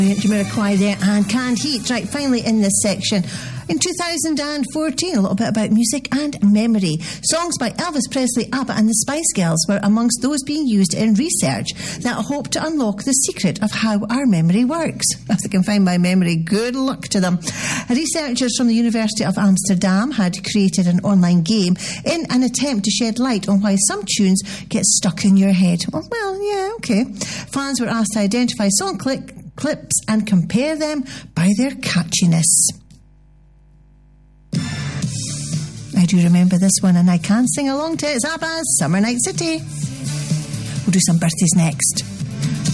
Jamiroquai there and Canned Heat. Right, finally in this section. In 2014, a little bit about music and memory. Songs by Elvis Presley, ABBA and the Spice Girls were amongst those being used in research that hope to unlock the secret of how our memory works. If they can find my memory, good luck to them. Researchers from the University of Amsterdam had created an online game in an attempt to shed light on why some tunes get stuck in your head. Well, yeah, okay. Fans were asked to identify song clips and compare them by their catchiness. I do remember this one, and I can sing along to it. It's ABBA's Summer Night City. We'll do some birthdays next.